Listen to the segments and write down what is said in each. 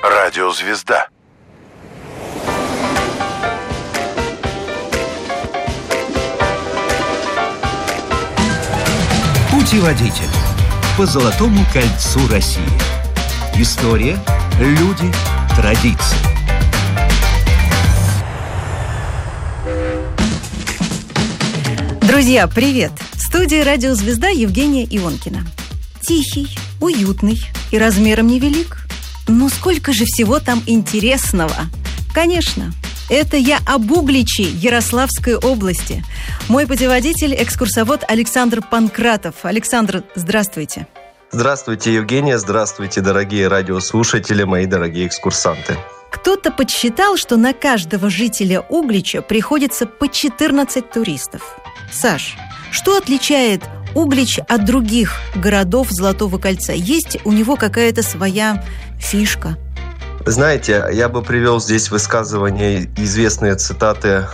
Радиозвезда. Путеводитель по Золотому кольцу России. История, люди, традиции. Друзья, привет! В студии «Радиозвезда» Евгения Ионкина. Тихий, уютный и размером невелик. Но сколько же всего там интересного! Конечно, это я об Угличе Ярославской области. Мой путеводитель – экскурсовод Александр Панкратов. Александр, здравствуйте. Здравствуйте, Евгения. Здравствуйте, дорогие радиослушатели, мои дорогие экскурсанты. Кто-то подсчитал, что на каждого жителя Углича приходится по 14 туристов. Саш, что отличает Углич от других городов Золотого кольца? Есть у него какая-то своя фишка? Знаете, я бы привел здесь высказывания, известные цитаты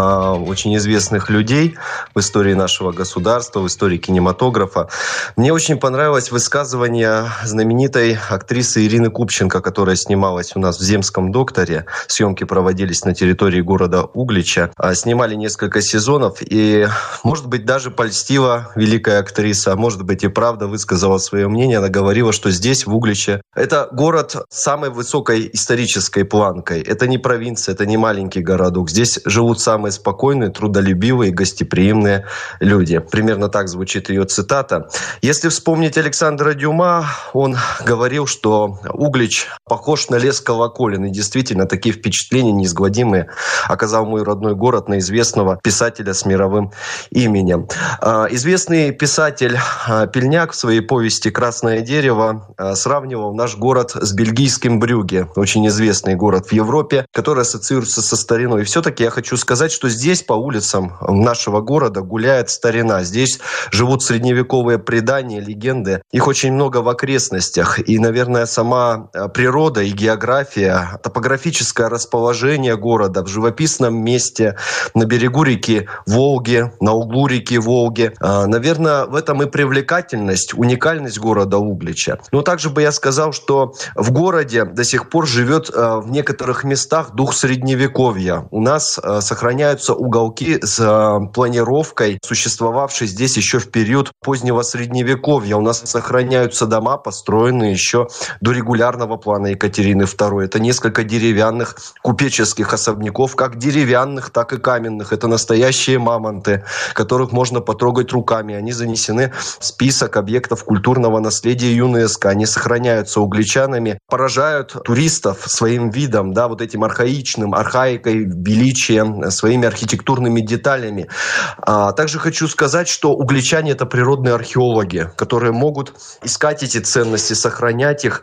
очень известных людей в истории нашего государства, в истории кинематографа. Мне очень понравилось высказывание знаменитой актрисы Ирины Купченко, которая снималась у нас в «Земском докторе». Съемки проводились на территории города Углича. Снимали несколько сезонов, и, может быть, даже польстила великая актриса, а может быть, и правда высказала свое мнение. Она говорила, что здесь, в Угличе, это город с самой высокой исторической планкой. Это не провинция, это не маленький городок. Здесь живут самые спокойные, трудолюбивые, гостеприимные люди. Примерно так звучит ее цитата. Если вспомнить Александра Дюма, он говорил, что Углич похож на лес Колоколин. И действительно, такие впечатления неизгладимые оказал мой родной город на известного писателя с мировым именем. Известный писатель Пельняк в своей повести «Красное дерево» сравнивал наш город с бельгийским Брюгге. Очень известный город в Европе, который ассоциируется со стариной. И все-таки я хочу сказать, что здесь по улицам нашего города гуляет старина. Здесь живут средневековые предания, легенды. Их очень много в окрестностях. И, наверное, сама природа и география, топографическое расположение города в живописном месте на берегу реки Волги, на углу реки Волги. Наверное, в этом и привлекательность, уникальность города Углича. Но также бы я сказал, что в городе до сих пор живет в некоторых местах дух средневековья. У нас сохраняются уголки с планировкой, существовавшей здесь еще в период позднего средневековья. У нас сохраняются дома, построенные еще до регулярного плана Екатерины II. Это несколько деревянных купеческих особняков, как деревянных, так и каменных. Это настоящие мамонты, которых можно потрогать руками. Они занесены в список объектов культурного наследия ЮНЕСКО. Они сохраняются угличанами, поражают туристов своим видом, да, вот этим архаикой, величием, своими архитектурными деталями. Также хочу сказать, что угличане – это природные археологи, которые могут искать эти ценности, сохранять их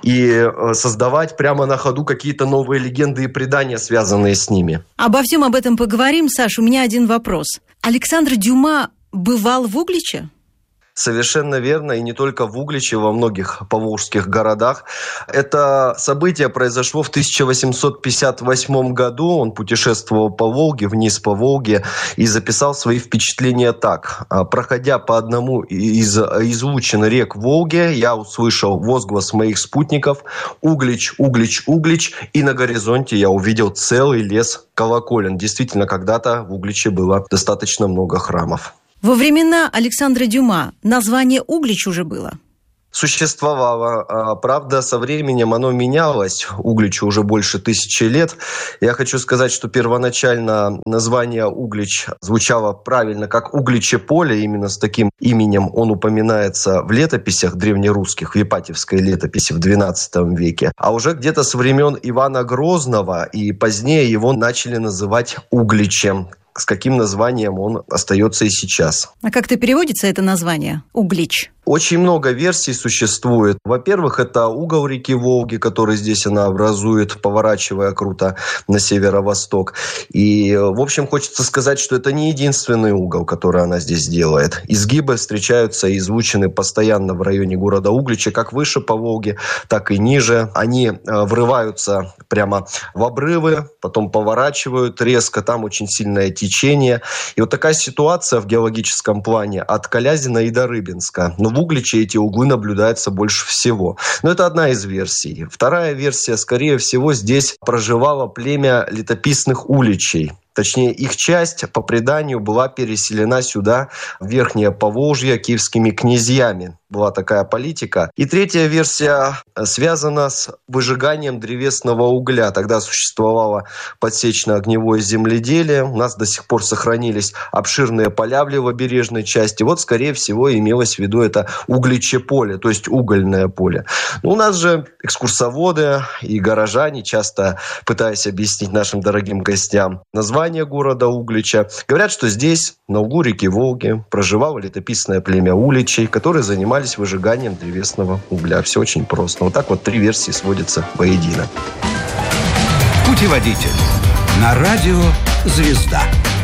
и создавать прямо на ходу какие-то новые легенды и предания, связанные с ними. Обо всем об этом поговорим. Саш, у меня один вопрос. Александр Дюма бывал в Угличе? Совершенно верно, и не только в Угличе, во многих поволжских городах. Это событие произошло в 1858 году. Он путешествовал по Волге, вниз по Волге, и записал свои впечатления так. Проходя по одному из излучин рек Волги, я услышал возглас моих спутников: «Углич, Углич, Углич», и на горизонте я увидел целый лес Колоколин. Действительно, когда-то в Угличе было достаточно много храмов. Во времена Александра Дюма название Углич уже было? Существовало. Правда, со временем оно менялось. Угличу уже больше 1000 лет. Я хочу сказать, что первоначально название Углич звучало правильно как Угличеполе. Именно с таким именем он упоминается в летописях древнерусских, в Ипатьевской летописи в XII веке. А уже где-то со времен Ивана Грозного и позднее его начали называть Угличем. С каким названием он остается и сейчас. А как-то переводится это название «Углич»? Очень много версий существует. Во-первых, это угол реки Волги, который здесь она образует, поворачивая круто на северо-восток. И, в общем, хочется сказать, что это не единственный угол, который она здесь делает. Изгибы встречаются и излучены постоянно в районе города Углича, как выше по Волге, так и ниже. Они врываются прямо в обрывы, потом поворачивают резко. Там очень сильное течение течения. И вот такая ситуация в геологическом плане от Колязина и до Рыбинска. Но в Угличе эти углы наблюдаются больше всего. Но это одна из версий. Вторая версия, скорее всего, здесь проживало племя летописных уличей. Точнее, их часть, по преданию, была переселена сюда, в Верхнее Поволжье, киевскими князьями. Была такая политика. И третья версия связана с выжиганием древесного угля. Тогда существовало подсечно-огневое земледелие. У нас до сих пор сохранились обширные поля в левобережной части. Вот, скорее всего, имелось в виду это Угличеполе, то есть угольное поле. Но у нас же экскурсоводы и горожане, часто пытаясь объяснить нашим дорогим гостям название города Углича, говорят, что здесь, на углу реки Волги, проживало летописное племя уличей, которые занимались выжиганием древесного угля. Все очень просто. Вот так вот три версии сводятся воедино. Путеводитель на радио «Звезда».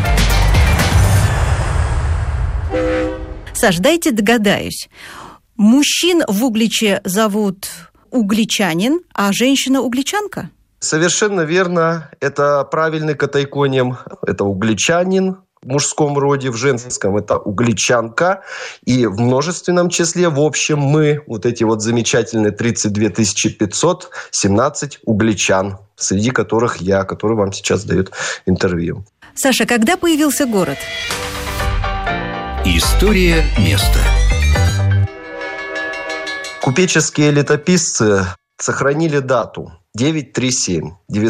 Саш, дайте догадаюсь. Мужчин в Угличе зовут угличанин, а женщина угличанка? Совершенно верно. Это правильный катайконим. Это угличанин. В мужском роде, в женском это угличанка. И в множественном числе, в общем, мы, вот эти вот замечательные 32 517 угличан, среди которых я, который вам сейчас дает интервью. Саша, когда появился город? История места. Купеческие летописцы сохранили дату. 937,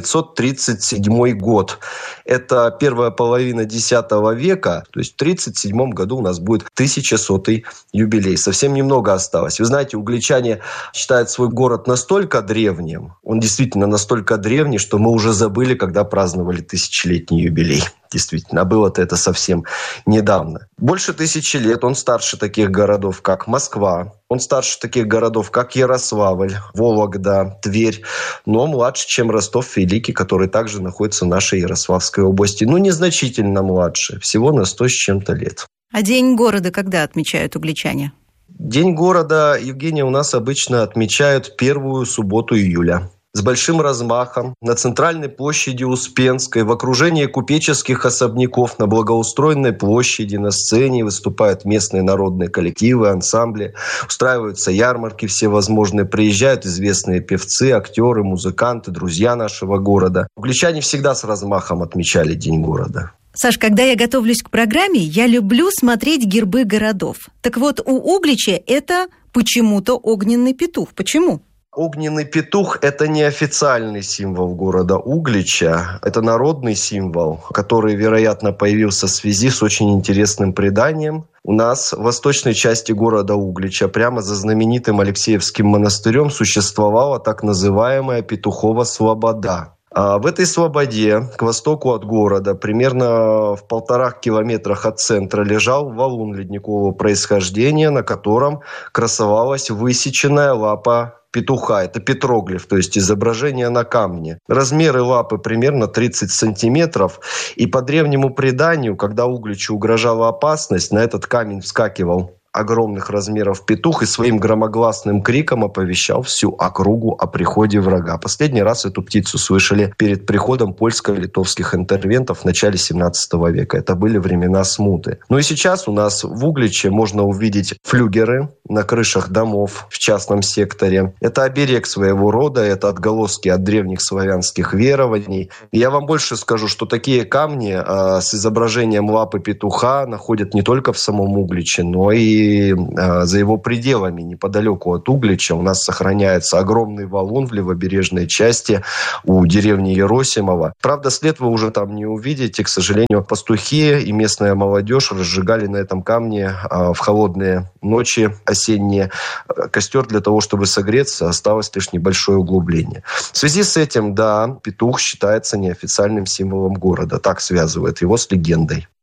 937 год. Это первая половина X века, то есть в 1937 году у нас будет 1100-й юбилей. Совсем немного осталось. Вы знаете, угличане считают свой город настолько древним, он действительно настолько древний, что мы уже забыли, когда праздновали 1000-летний юбилей. Действительно, а было-то это совсем недавно. Больше 1000 лет он старше таких городов, как Москва, он старше таких городов, как Ярославль, Вологда, Тверь, но младше, чем Ростов-Великий, который также находится в нашей Ярославской области. Ну, незначительно младше, всего на 100 с чем-то лет. А День города когда отмечают угличане? День города, Евгения, у нас обычно отмечают первую субботу июля. С большим размахом на центральной площади Успенской, в окружении купеческих особняков, на благоустроенной площади, на сцене выступают местные народные коллективы, ансамбли, устраиваются ярмарки всевозможные, приезжают известные певцы, актеры, музыканты, друзья нашего города. Угличане всегда с размахом отмечали День города. Саш, когда я готовлюсь к программе, я люблю смотреть гербы городов. Так вот, у Углича это почему-то огненный петух. Почему? Огненный петух – это не официальный символ города Углича. Это народный символ, который, вероятно, появился в связи с очень интересным преданием. У нас в восточной части города Углича, прямо за знаменитым Алексеевским монастырем, существовала так называемая Петухова слобода. А в этой слободе, к востоку от города, примерно в 1,5 километрах от центра, лежал валун ледникового происхождения, на котором красовалась высеченная лапа петуха. Это петроглиф, то есть изображение на камне. Размеры лапы примерно 30 сантиметров. И по древнему преданию, когда Угличу угрожала опасность, на этот камень вскакивал огромных размеров петух и своим громогласным криком оповещал всю округу о приходе врага. Последний раз эту птицу слышали перед приходом польско-литовских интервентов в начале 17 века. Это были времена смуты. Ну и сейчас у нас в Угличе можно увидеть флюгеры на крышах домов в частном секторе. Это оберег своего рода, это отголоски от древних славянских верований. И я вам больше скажу, что такие камни с изображением лапы петуха находят не только в самом Угличе, но и за его пределами, неподалеку от Углича, у нас сохраняется огромный валун в левобережной части у деревни Еросимова. Правда, след вы уже там не увидите. К сожалению, пастухи и местная молодежь разжигали на этом камне в холодные ночи осенние костер для того, чтобы согреться. Осталось лишь небольшое углубление. В связи с этим, да, петух считается неофициальным символом города. Так связывает его с легендой.